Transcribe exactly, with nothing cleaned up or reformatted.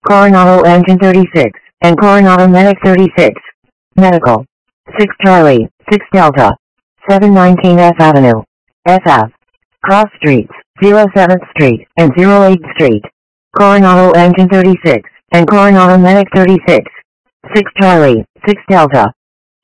Coronado Engine thirty-six, and Coronado Medic thirty-six. Medical. six Charlie, six Delta. seven nineteen F Avenue. S F. Cross Streets, oh seventh Street, and oh eighth Street. Coronado Engine thirty-six, and Coronado Medic thirty-six. six Charlie, six Delta.